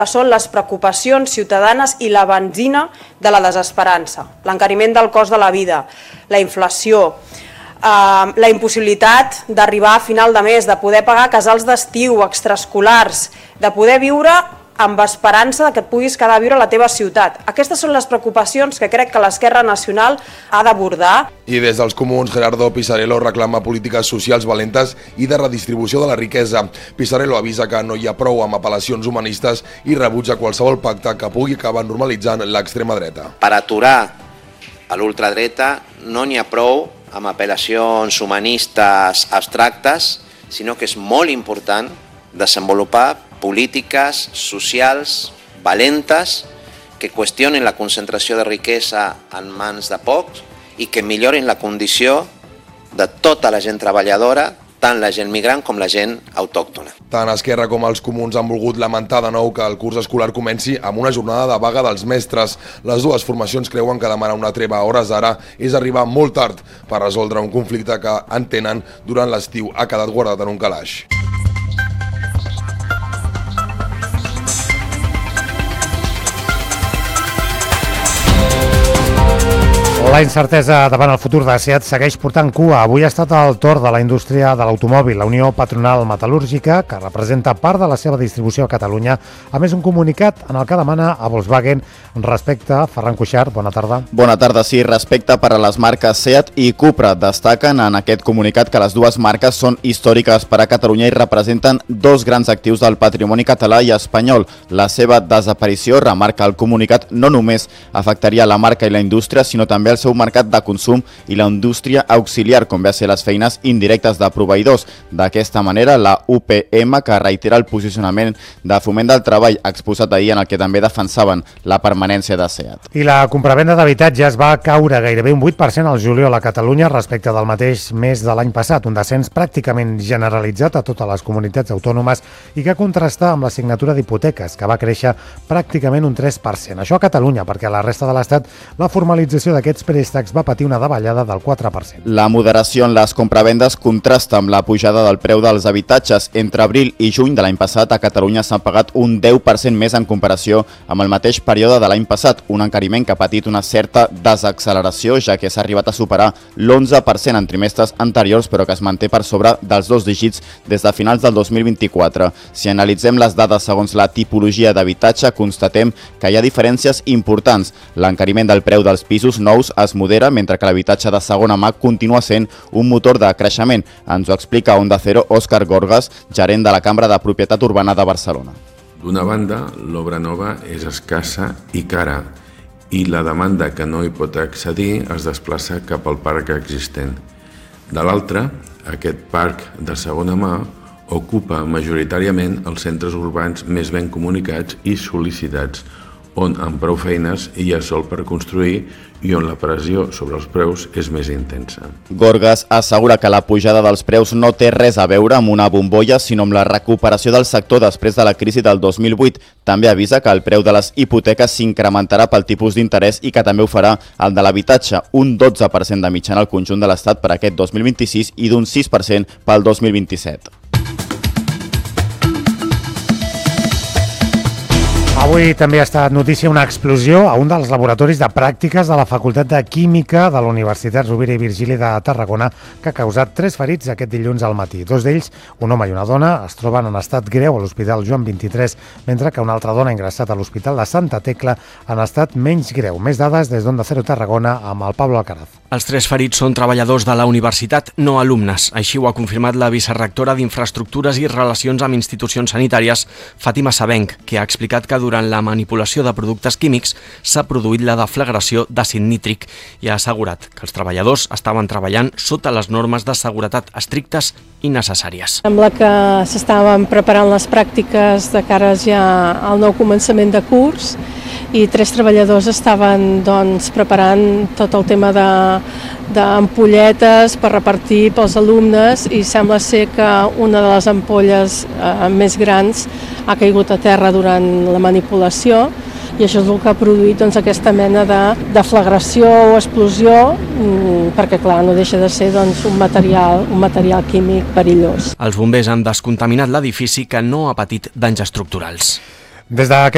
Són les preocupacions ciutadanes i la benzina de la desesperança, l'encariment del cost de la vida, la inflació, la impossibilitat d'arribar a final de mes, de poder pagar casals d'estiu, extraescolars, de poder viure amb esperança que et puguis quedar a viure a la teva ciutat. Aquestes són les preocupacions que crec que l'Esquerra Nacional ha d'abordar. I des dels comuns, Gerardo Pisarello reclama polítiques socials valentes i de redistribució de la riquesa. Pisarello avisa que no hi ha prou amb apel·lacions humanistes i rebutja qualsevol pacte que pugui acabar normalitzant l'extrema dreta. Per aturar a l'ultradreta no n'hi ha prou amb apel·lacions humanistes abstractes, sinó que és molt important desenvolupar polítiques socials valentes que qüestionen la concentració de riquesa en mans de pocs i que millorin la condició de tota la gent treballadora, tant la gent migrant com la gent autòctona. Tant Esquerra com els comuns han volgut lamentar de nou que el curs escolar comenci amb una jornada de vaga dels mestres. Les dues formacions creuen que demanar una treva a hores d'ara és arribar molt tard per resoldre un conflicte que entenen durant l'estiu ha quedat guardat en un calaix. La incertesa davant el futur de SEAT segueix portant cua. Avui ha estat el torn de la indústria de l'automòbil. La Unió Patronal Metal·lúrgica, que representa part de la seva distribució a Catalunya, ha emès un comunicat en el que demana a Volkswagen respecte. Ferran Cuixart, bona tarda. Bona tarda, sí. Respecte per a les marques SEAT i Cupra. Destaquen en aquest comunicat que les dues marques són històriques per a Catalunya i representen dos grans actius del patrimoni català i espanyol. La seva desaparició, remarca el comunicat, no només afectaria la marca i la indústria, sinó també el seu mercat de consum i la indústria auxiliar, com ve a ser les feines indirectes de proveïdors. D'aquesta manera, la UPM, que reitera el posicionament de Foment del Treball exposat ahir, en el que també defensaven la permanència de SEAT. I la compravenda d'habitatges va caure gairebé un 8% al juliol a Catalunya respecte del mateix mes de l'any passat, un descens pràcticament generalitzat a totes les comunitats autònomes i que contrasta amb la signatura d'hipoteques, que va créixer pràcticament un 3%. Això a Catalunya, perquè a la resta de l'Estat la formalització d'aquests préstecs va patir una davallada del 4%. La moderació en les compravendes contrasta amb la pujada del preu dels habitatges. Entre abril i juny de l'any passat a Catalunya s'han pagat un 10% més en comparació amb el mateix període de l'any passat, un encariment que ha patit una certa desacceleració, ja que s'ha arribat a superar l'11% en trimestres anteriors, però que es manté per sobre dels 2 dígits des de finals del 2024. Si analitzem les dades segons la tipologia d'habitatge, constatem que hi ha diferències importants. L'encariment del preu dels pisos nous es modera, mentre que l'habitatge de segona mà continua sent un motor de creixement. Ens ho explica Onda Cero Òscar Gorgas, gerent de la Cambra de Propietat Urbana de Barcelona. D'una banda, l'obra nova és escassa i cara, i la demanda que no hi pot accedir es desplaça cap al parc existent. De l'altra, aquest parc de segona mà ocupa majoritàriament els centres urbans més ben comunicats i sol·licitats, on amb prou feines hi ha sol per construir i on la pressió sobre els preus és més intensa. Gorgas assegura que la pujada dels preus no té res a veure amb una bombolla, sinó amb la recuperació del sector després de la crisi del 2008. També avisa que el preu de les hipoteques s'incrementarà pel tipus d'interès i que també ho farà el de l'habitatge, un 12% de mitjana al conjunt de l'Estat per aquest 2026 i d'un 6% pel 2027. Avui també ha estat notícia una explosió a un dels laboratoris de pràctiques de la Facultat de Química de la Universitat Rovira i Virgili de Tarragona, que ha causat 3 ferits aquest dilluns al matí. 2 d'ells, un home i una dona, es troben en estat greu a l'Hospital Joan 23, mentre que una altra dona ha ingressat a l'Hospital de Santa Tecla en estat menys greu. Més dades des d'Onda Cero Tarragona amb el Pablo Alcaraz. Els 3 ferits són treballadors de la universitat, no alumnes. Així ho ha confirmat la vicerectora d'Infraestructures i Relacions amb Institucions Sanitàries, Fàtima Sabenc, que ha explicat que durant la manipulació de productes químics s'ha produït la deflagració d'àcid nítric i ha assegurat que els treballadors estaven treballant sota les normes de seguretat estrictes i necessàries. Sembla que s'estaven preparant les pràctiques de cara ja al nou començament de curs i 3 treballadors estaven preparant tot el tema d'ampolletes per repartir pels alumnes i sembla ser que una de les ampolles més grans ha caigut a terra durant la manipulació i això és el que ha produït aquesta mena de deflagració o explosió perquè clar, no deixa de ser un material químic perillós. Els bombers han descontaminat l'edifici que no ha patit danys estructurals. Des d'aquest